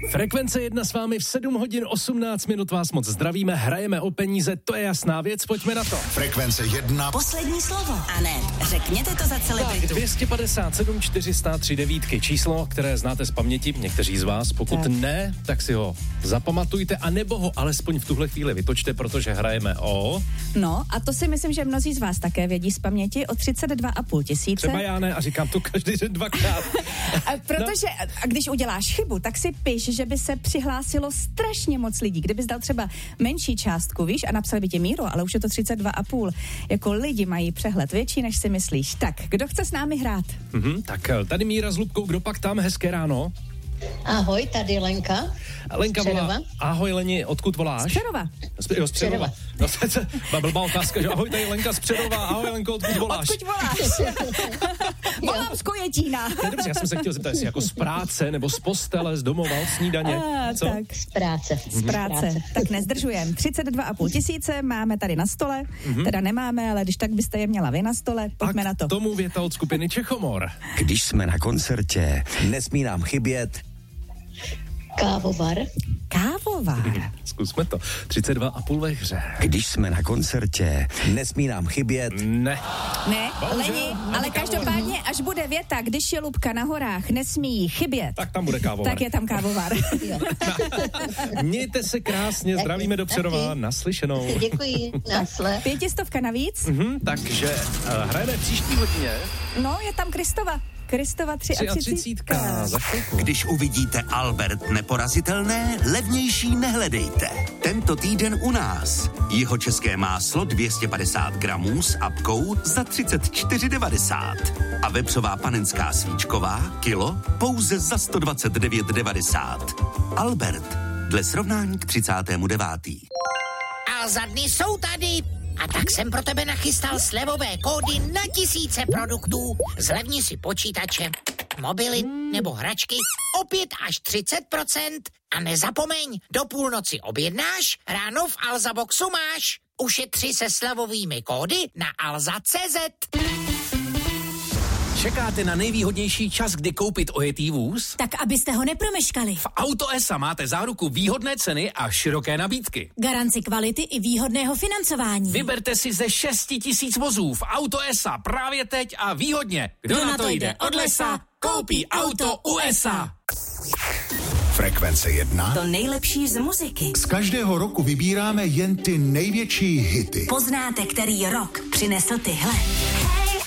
Frekvence 1 s vámi v 7 hodin 18 minut vás moc zdravíme, hrajeme o peníze, to je jasná věc, pojďme na to. Frekvence 1. Poslední slovo. A ne, řekněte to za celebritu. Tak 257 403 devítky, číslo, které znáte z paměti, někteří z vás, pokud tak ne, tak si ho zapamatujte, a nebo ho alespoň v tuhle chvíli vytočte, protože hrajeme o... No a to si myslím, že mnozí z vás také vědí z paměti, o 32,5 tisíce. Třeba já ne, a říkám to každý den dvakrát. Protože a když uděláš chybu, tak si piš, že by se přihlásilo strašně moc lidí. Kdybys dal třeba menší částku, víš, a napsal by tě Míro, ale už je to 32,5. Jako lidi mají přehled větší, než si myslíš. Tak, kdo chce s námi hrát? Tak tady Míra s Lubkou, kdo pak tam? Hezké ráno. Ahoj, tady Lenka. Lenka volá. Ahoj Leni, odkud voláš? Z Přerova. No, blbá otázka, že ahoj, tady Lenka z Přerova. Ahoj Lenko, odkud voláš? Odkud voláš? Volám z Kojetína. Dobře, já jsem se chtěl zeptat, jestli jako z práce, nebo z postele, z domova, od snídaně. Co? Tak. Z práce. Tak nezdržujem. 32,5 tisíce máme tady na stole. Teda nemáme, ale když tak byste je měla vy na stole. Pojďme na to. K tomu věta od skupiny Čechomor. Když jsme na koncertě, nesmí nám chybět Kávovar. Zkusme to. 32,5 ve hře. Když jsme na koncertě, nesmí nám chybět Ne, Leni, ale každopádně, až bude věta, když je Lubka na horách, nesmí jí chybět. tak tam bude kávovar. Tak je tam kávovar. Mějte se krásně, zdravíme do Přerova, naslyšenou. Děkuji, nasled. 500 navíc? Takže hrajeme příští hodině. No, je tam Kristova 33. Za chvilku. Když uvidíte Albert neporazitelné, levnější nehledejte. Tento týden u nás. Jihočeské máslo 250 gramů s apkou za 34,90. A vepřová panenská svíčková kilo pouze za 129,90. Albert, dle srovnání k 39. A za dny jsou tady. A tak jsem pro tebe nachystal slevové kódy na tisíce produktů. Zlevni si počítače, mobily nebo hračky o 5 až 30%. A nezapomeň, do půlnoci objednáš, ráno v Alzaboxu máš. Ušetři se slevovými kódy na alza.cz. Čekáte na nejvýhodnější čas, kdy koupit ojetý vůz? Tak abyste ho nepromeškali. V Auto S máte záruku výhodné ceny a široké nabídky. Garanci kvality i výhodného financování. Vyberte si ze 6 000 vozů v Auto S právě teď a výhodně. Kdo na to jde od lesa, koupí auto USA. Frekvence 1. To nejlepší z muziky. Z každého roku vybíráme jen ty největší hity. Poznáte, který rok přinesl tyhle.